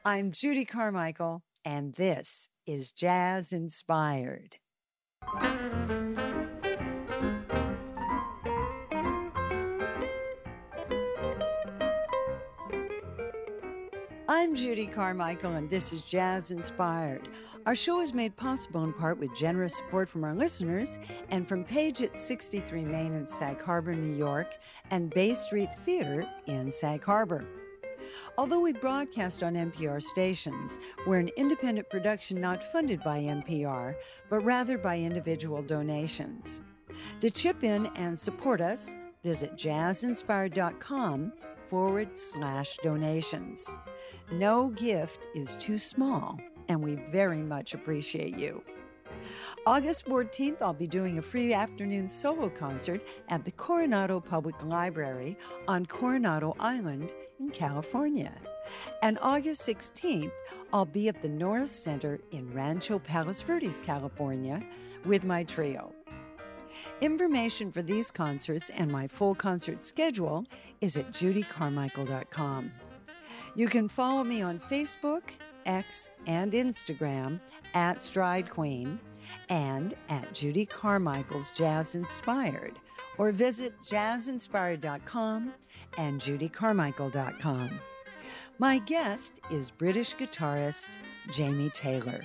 I'm Judy Carmichael, and this is Jazz Inspired. I'm Judy Carmichael, and this is Jazz Inspired. Our show is made possible in part with generous support from our listeners and from Page at 63 Main in Sag Harbor, New York, and Bay Street Theater in Sag Harbor. Although we broadcast on NPR stations, we're an independent production not funded by NPR, but rather by individual donations. To chip in and support us, visit jazzinspired.com/donations. No gift is too small, and we very much appreciate you. August 14th, I'll be doing a free afternoon solo concert at the Coronado Public Library on Coronado Island in California. And August 16th, I'll be at the Norris Center in Rancho Palos Verdes, California, with my trio. Information for these concerts and my full concert schedule is at judycarmichael.com. You can follow me on Facebook, X, and Instagram at Stride Queen and at Judy Carmichael's Jazz Inspired, or visit jazzinspired.com and judycarmichael.com. My guest is British guitarist Jamie Taylor.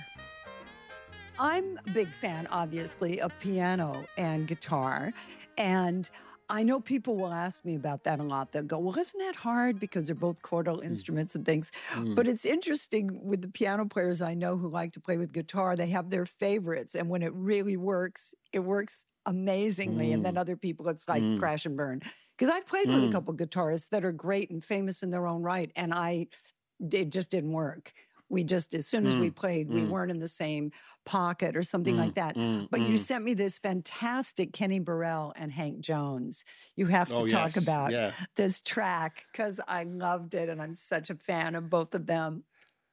I'm a big fan, obviously, of piano and guitar, and I know people will ask me about that a lot. They'll go, well, isn't that hard? Because they're both chordal instruments and things. But it's interesting with the piano players I know who like to play with guitar, they have their favorites. And when it really works, it works amazingly. And then other people, it's like crash and burn. Because I've played with a couple guitarists that are great and famous in their own right. And it just didn't work. We just, as soon as we played, we weren't in the same pocket or something like that. But you sent me this fantastic Kenny Burrell and Hank Jones. You have to talk about this track because I loved it and I'm such a fan of both of them.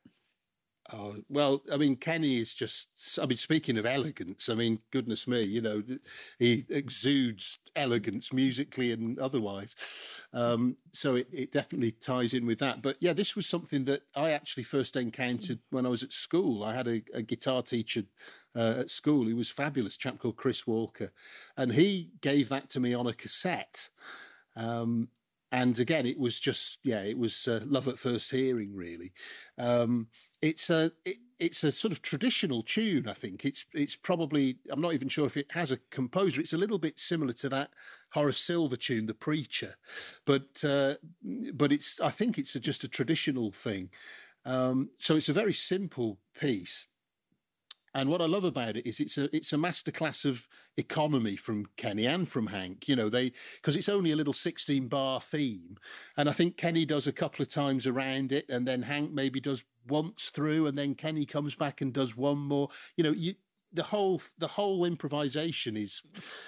Oh, well, I mean, Kenny is just, I mean, speaking of elegance, I mean, goodness me, you know, he exudes elegance musically and otherwise. So it definitely ties in with that. But yeah, this was something that I actually first encountered when I was at school. I had a guitar teacher at school who was fabulous, a chap called Chris Walker. And he gave that to me on a cassette. And again, it was just, it was love at first hearing, really. It's a sort of traditional tune, I think. It's probably, I'm not even sure if it has a composer. It's a little bit similar to that Horace Silver tune, The Preacher. But it's, I think it's just a traditional thing. So it's a very simple piece. And what I love about it is it's a masterclass of economy from Kenny and from Hank, you know, because it's only a little 16-bar theme. And I think Kenny does a couple of times around it, and then Hank maybe does once through, and then Kenny comes back and does one more. You know, the whole improvisation is,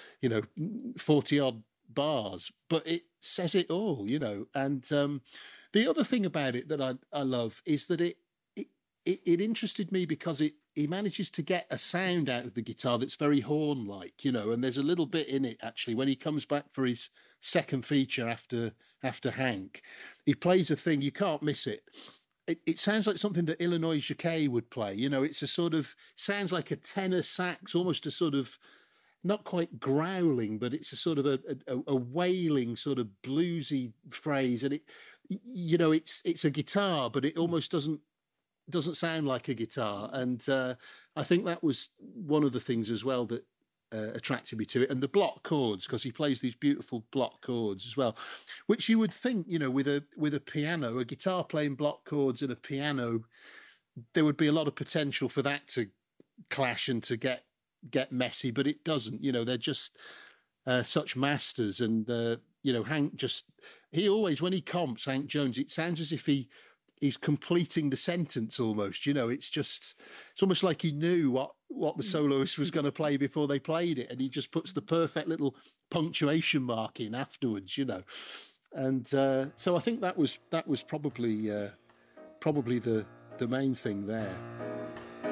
40 odd bars, but it says it all, you know. And the other thing about it that I love is that it interested me because he manages to get a sound out of the guitar that's very horn-like, you know, and there's a little bit in it, actually, when he comes back for his second feature after Hank. He plays a thing, you can't miss it. It sounds like something that Illinois Jacquet would play, you know, it's a sort of, sounds like a tenor sax, almost a sort of, not quite growling, but it's a sort of a wailing sort of bluesy phrase. And it's a guitar, but it almost doesn't sound like a guitar. And I think that was one of the things as well that attracted me to it. And the block chords, because he plays these beautiful block chords as well, which you would think, you know, with a piano, a guitar playing block chords and a piano, there would be a lot of potential for that to clash and to get messy, but it doesn't. You know, they're just such masters. And, Hank he always, when he comps Hank Jones, it sounds as if he's completing the sentence almost, you know, it's almost like he knew what the soloist was going to play before they played it. And he just puts the perfect little punctuation mark in afterwards, you know. And so I think that was probably the main thing there.